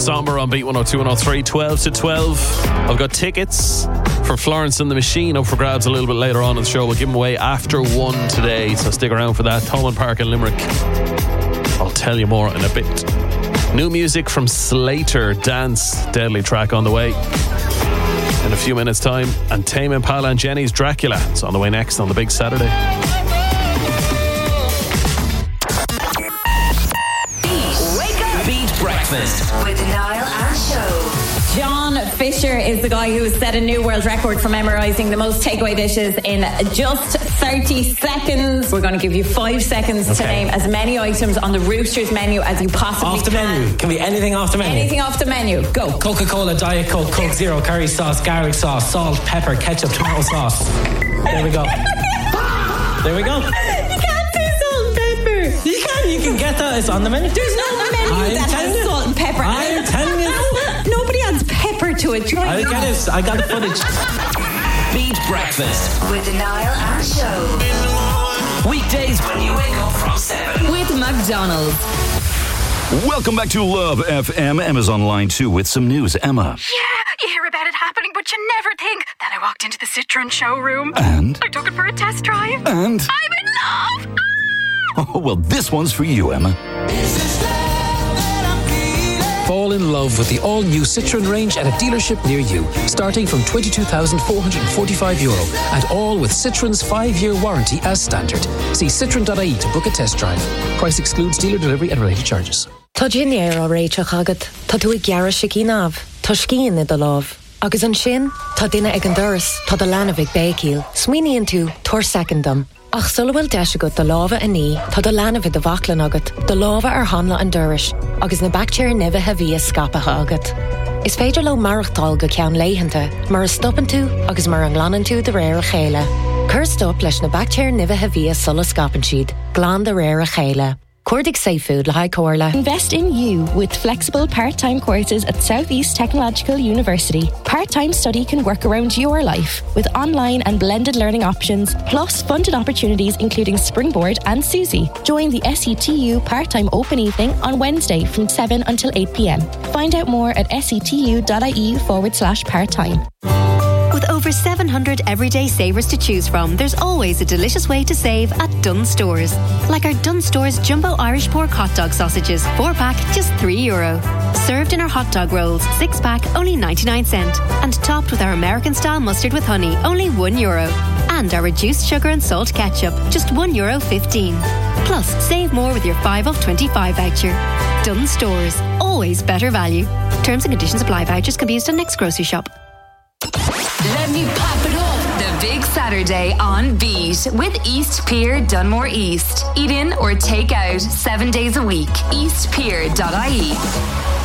Somber on Beat 102 103, 12 to 12. I've got tickets for Florence and the Machine up for grabs a little bit later on in the show. We'll give them away after 1 today, so stick around for that. Thomond Park in Limerick. I'll tell you more in a bit. New music from Slater, Dance, deadly track on the way in a few minutes' time. And Tame Impala and Jenny's Dracula. It's on the way next on the Big Saturday. Wake up! Beat Breakfast with Niall and Show. John Fisher is the guy who has set a new world record for memorising the most takeaway dishes in just 30 seconds. We're going to give you 5 seconds to name as many items on the Roosters menu as you possibly can. Off the menu. Can be anything off the menu. Anything off the menu. Go. Coca-Cola, Diet Coke, Coke Zero, curry sauce, garlic sauce, salt, pepper, ketchup, tomato sauce. There we go. There we go. You can't say salt and pepper. You can. You can get that. It's on the menu. There's no menu that has salt and pepper. I'm telling you. Nobody adds pepper to it. I get it. I got the footage. Beat Breakfast with Niall and Show. Weekdays when you wake up from 7 with McDonald's. Welcome back to Love FM. Emma's on line 2 with some news. Emma. Yeah, you hear about it happening, but you never think. Then I walked into the Citroen showroom. And? I took it for a test drive. And? I'm in love! Oh, well, this one's for you, Emma. Fall in love with the all-new Citroen range at a dealership near you, starting from €22,445, and all with Citroen's 5-year warranty as standard. See citroen.ie to book a test drive. Price excludes dealer delivery and related charges. Tá Ginnéar á réiteach agad, tá tú ag gearra sicí náv, tá scían i do láv. Agus an sin, tá duine ag an doras, tá do lana bhig bécíl, smuoiníonn tú, tuair secondam. Ach sulhfuil deis agat do láva a ní, tá do lana bhig do bhaclan agat, do láva ar hanla an doras, agus na bactéir nibhe a bhí a scapatha agat. Is féidir le marachtáil go ceann léihananta, mar a stoppan tú agus mar an ghlanan tú de réir a chéile. Cur stop leis na bactéir nibhe a bhí a sulla scapan siad, glán de réir a chéile. Cordic Safe Food, Lahai Corla. Invest in you with flexible part-time courses at Southeast Technological University. Part-time study can work around your life with online and blended learning options, plus funded opportunities including Springboard and Susie. Join the SETU part-time open evening on Wednesday from 7 until 8 p.m. Find out more at setu.ie/part-time. With over 700 everyday savers to choose from, there's always a delicious way to save at Dunnes Stores. Like our Dunnes Stores Jumbo Irish Pork Hot Dog Sausages, 4-pack, just €3. Served in our hot dog rolls, 6-pack, only 99¢. And topped with our American-style mustard with honey, only €1. And our reduced sugar and salt ketchup, just €1.15. Plus, save more with your 5 off 25 voucher. Dunnes Stores, always better value. Terms and conditions apply. Vouchers can be used on next grocery shop. Let me pop it up. The Big Saturday on Beat with East Pier Dunmore East. Eat in or take out 7 days a week. eastpier.ie.